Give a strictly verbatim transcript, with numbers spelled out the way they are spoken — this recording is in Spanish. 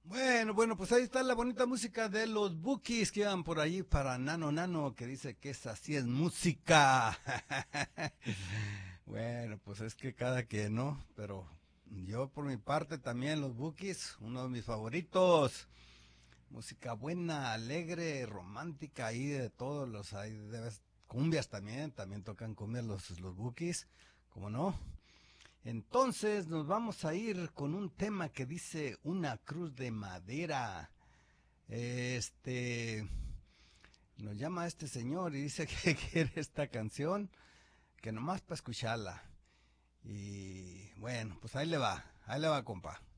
Bueno, bueno, pues ahí está la bonita música de los Bookies que iban por allí para Nano Nano, que dice que esa sí es música. Bueno, pues es que cada quien, ¿no? Pero yo por mi parte también los Bookies, uno de mis favoritos. Música buena, alegre, romántica, ahí de todos los, hay de vez- cumbias también, también tocan cumbias los, los Bookies, ¿cómo no? Entonces nos vamos a ir con un tema que dice una cruz de madera. Este nos llama este señor y dice que quiere esta canción, que nomás para escucharla. Y bueno, pues ahí le va, ahí le va, compa.